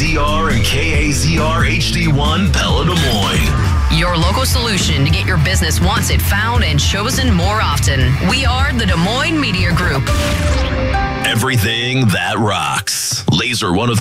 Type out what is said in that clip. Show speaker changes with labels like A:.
A: KAZR and KAZR HD1 Pella Des Moines.
B: Your local solution to get your business wanted, found, and chosen more often. We are the Des Moines Media Group.
A: Everything that rocks. Laser 103.